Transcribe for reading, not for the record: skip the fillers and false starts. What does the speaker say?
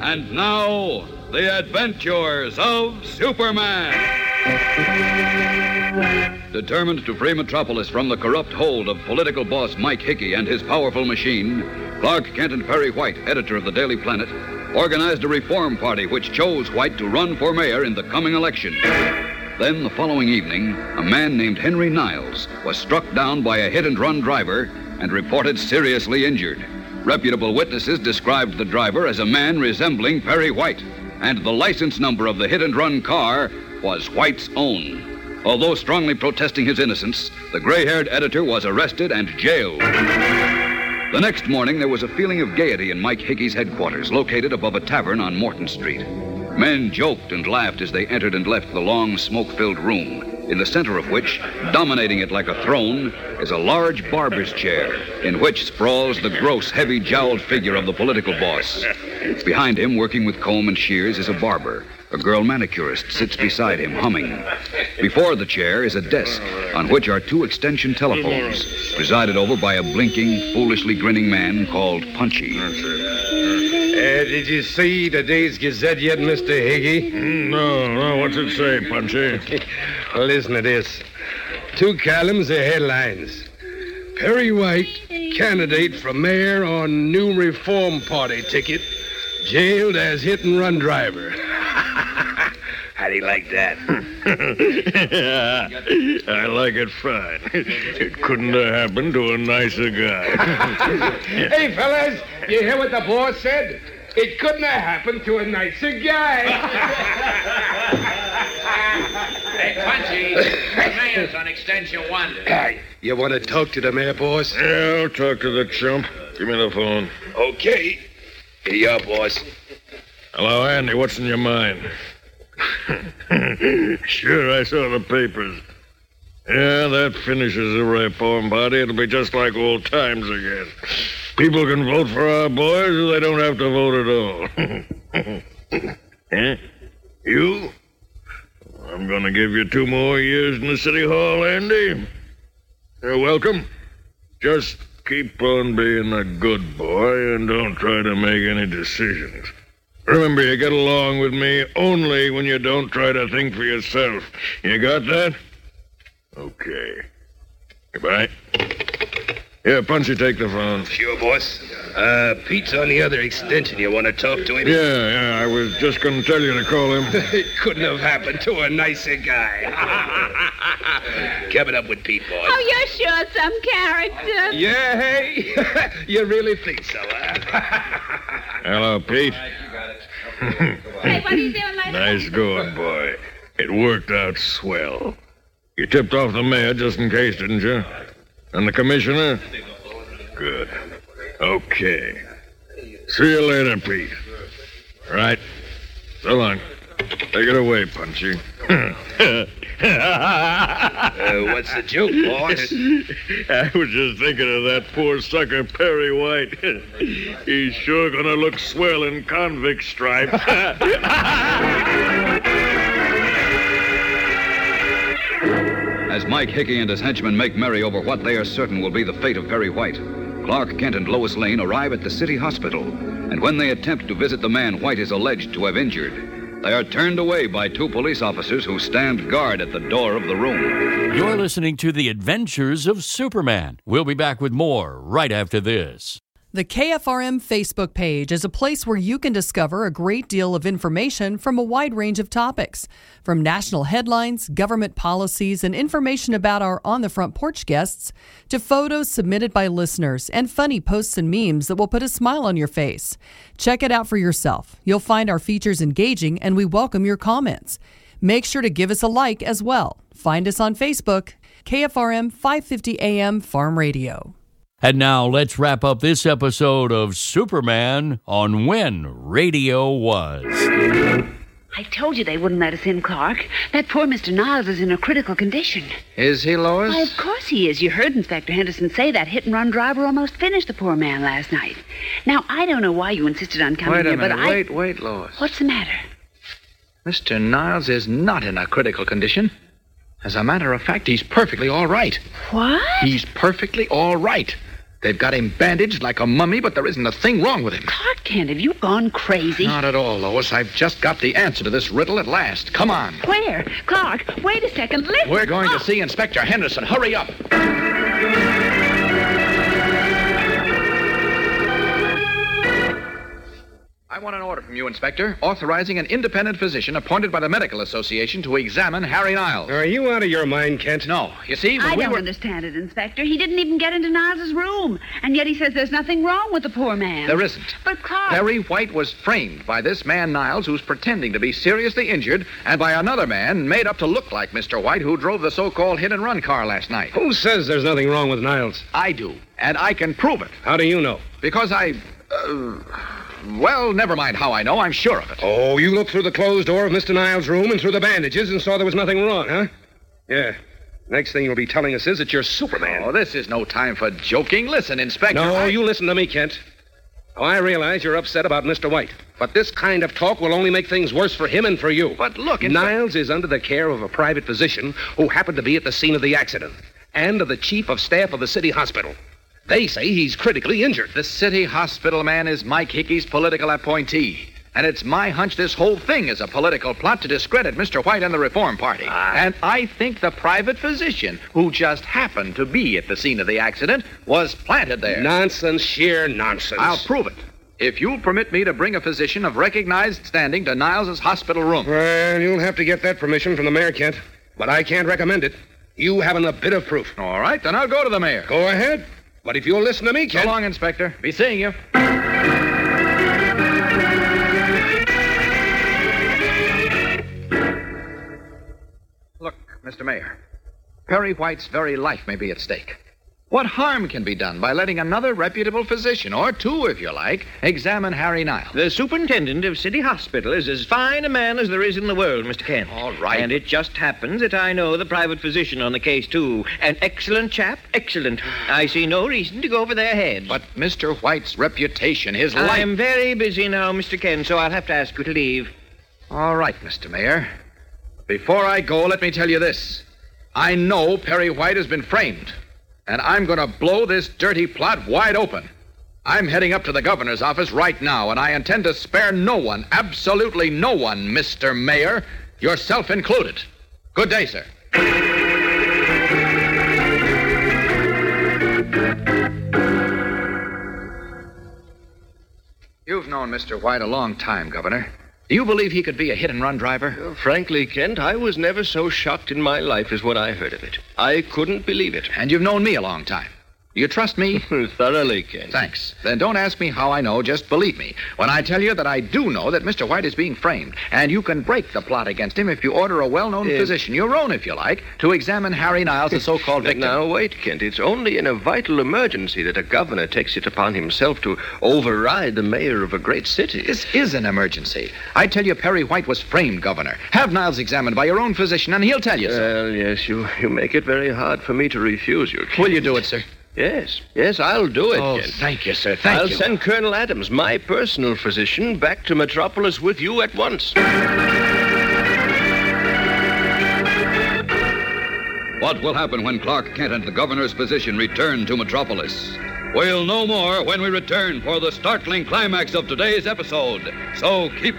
And now, the adventures of Superman. Determined to free Metropolis from the corrupt hold of political boss Mike Hickey and his powerful machine, Clark Kent and Perry White, editor of the Daily Planet, organized a reform party which chose White to run for mayor in the coming election. Then, the following evening, a man named Henry Niles was struck down by a hit-and-run driver and reported seriously injured. Reputable witnesses described the driver as a man resembling Perry White, and the license number of the hit-and-run car was White's own. Although strongly protesting his innocence, the gray-haired editor was arrested and jailed. The next morning, there was a feeling of gaiety in Mike Hickey's headquarters, located above a tavern on Morton Street. Men joked and laughed as they entered and left the long, smoke-filled room, in the center of which, dominating it like a throne, is a large barber's chair, in which sprawls the gross, heavy-jowled figure of the political boss. Behind him, working with comb and shears, is a barber. A girl manicurist sits beside him, humming. Before the chair is a desk, on which are two extension telephones, presided over by a blinking, foolishly grinning man called Punchy. Did you see today's Gazette yet, Mr. Hickey? No. What's it say, Punchy? Well, listen to this. 2 columns of headlines. Perry White, candidate for mayor on new Reform Party ticket, jailed as hit-and-run driver. How do you like that? I like it fine. It couldn't have happened to a nicer guy. Hey, fellas, you hear what the boss said? It couldn't have happened to a nicer guy. Hey, Punchy, the mayor's on extension 1. Hey, you want to talk to the mayor, boss? Yeah, I'll talk to the chump. Give me the phone. Okay. Here you are, boss. Hello, Andy. What's in your mind? Sure, I saw the papers. Yeah, that finishes the reform party. It'll be just like old times again. People can vote for our boys, or they don't have to vote at all. Huh? You? I'm going to give you 2 more years in the city hall, Andy. You're welcome. Just keep on being a good boy and don't try to make any decisions. Remember, you get along with me only when you don't try to think for yourself. You got that? Okay. Goodbye. Here, Punchy, take the phone. Sure, boss. Pete's on the other extension. You want to talk to him? Yeah, I was just going to tell you to call him. It couldn't have happened to a nicer guy. Coming up with Pete, boss. Oh, you're sure some character. Yeah, hey? You really think so, huh? Hello, Pete. Hey, what are you doing later? Nice going, boy. It worked out swell. You tipped off the mayor just in case, didn't you? And the commissioner? Good. Okay. See you later, Pete. Right. So long. Take it away, Punchy. What's the joke, boss? I was just thinking of that poor sucker, Perry White. He's sure gonna look swell in convict stripes. As Mike Hickey and his henchmen make merry over what they are certain will be the fate of Perry White, Clark Kent and Lois Lane arrive at the city hospital, and when they attempt to visit the man White is alleged to have injured, they are turned away by 2 police officers who stand guard at the door of the room. You're listening to The Adventures of Superman. We'll be back with more right after this. The KFRM Facebook page is a place where you can discover a great deal of information from a wide range of topics, from national headlines, government policies, and information about our On the Front Porch guests, to photos submitted by listeners and funny posts and memes that will put a smile on your face. Check it out for yourself. You'll find our features engaging, and we welcome your comments. Make sure to give us a like as well. Find us on Facebook, KFRM 550 AM Farm Radio. And now let's wrap up this episode of Superman on When Radio Was. I told you they wouldn't let us in, Clark. That poor Mr. Niles is in a critical condition. Is he, Lois? Why, of course he is. You heard Inspector Henderson say that hit-and-run driver almost finished the poor man last night. Now, I don't know why you insisted on coming here, but Wait, Lois. What's the matter? Mr. Niles is not in a critical condition. As a matter of fact, he's perfectly all right. What? He's perfectly all right. They've got him bandaged like a mummy, but there isn't a thing wrong with him. Clark Kent, have you gone crazy? Not at all, Lois. I've just got the answer to this riddle at last. Come on. Where? Clark, wait a second. Listen. We're going to see Inspector Henderson. Hurry up. I want an order from you, Inspector, authorizing an independent physician appointed by the Medical Association to examine Harry Niles. Are you out of your mind, Kent? No. You see, I don't understand it, Inspector. He didn't even get into Niles' room. And yet he says there's nothing wrong with the poor man. There isn't. But Clark... Perry White was framed by this man Niles, who's pretending to be seriously injured, and by another man made up to look like Mr. White, who drove the so-called hit-and-run car last night. Who says there's nothing wrong with Niles? I do, and I can prove it. How do you know? Because well, never mind how I know. I'm sure of it. Oh, you looked through the closed door of Mr. Niles' room and through the bandages and saw there was nothing wrong, huh? Yeah. Next thing you'll be telling us is that you're Superman. Oh, this is no time for joking. Listen, Inspector. No, you listen to me, Kent. Oh, I realize you're upset about Mr. White, but this kind of talk will only make things worse for him and for you. But look, Niles is under the care of a private physician who happened to be at the scene of the accident and of the chief of staff of the city hospital. They say he's critically injured. The city hospital man is Mike Hickey's political appointee. And it's my hunch this whole thing is a political plot to discredit Mr. White and the Reform Party. And I think the private physician, who just happened to be at the scene of the accident, was planted there. Nonsense, sheer nonsense. I'll prove it. If you'll permit me to bring a physician of recognized standing to Niles' hospital room. Well, you'll have to get that permission from the mayor, Kent. But I can't recommend it. You haven't a bit of proof. All right, then I'll go to the mayor. Go ahead. But if you'll listen to me, Kent... So long, Inspector. Be seeing you. Look, Mr. Mayor, Perry White's very life may be at stake. What harm can be done by letting another reputable physician, or two if you like, examine Harry Niles? The superintendent of City Hospital is as fine a man as there is in the world, Mr. Kent. All right. And it just happens that I know the private physician on the case, too. An excellent chap, excellent. I see no reason to go over their heads. But Mr. White's reputation, his life... I'm very busy now, Mr. Kent, so I'll have to ask you to leave. All right, Mr. Mayor. Before I go, let me tell you this. I know Perry White has been framed. And I'm going to blow this dirty plot wide open. I'm heading up to the governor's office right now, and I intend to spare no one, absolutely no one, Mr. Mayor, yourself included. Good day, sir. You've known Mr. White a long time, Governor. Do you believe he could be a hit-and-run driver? Frankly, Kent, I was never so shocked in my life as when I heard of it. I couldn't believe it. And you've known me a long time. Do you trust me? Thoroughly, Kent. Thanks. Then don't ask me how I know, just believe me when I tell you that I do know that Mr. White is being framed, and you can break the plot against him if you order a well-known physician, your own if you like, to examine Harry Niles, the so-called victim. Now, wait, Kent. It's only in a vital emergency that a governor takes it upon himself to override the mayor of a great city. This is an emergency. I tell you, Perry White was framed, Governor. Have Niles examined by your own physician, and he'll tell you so. Well, yes, you make it very hard for me to refuse you, Kent. Will you do it, sir? Yes, I'll do it, Kent. Thank you, sir. Thank you. I'll send Colonel Adams, my personal physician, back to Metropolis with you at once. What will happen when Clark Kent and the governor's physician return to Metropolis? We'll know more when we return for the startling climax of today's episode. So keep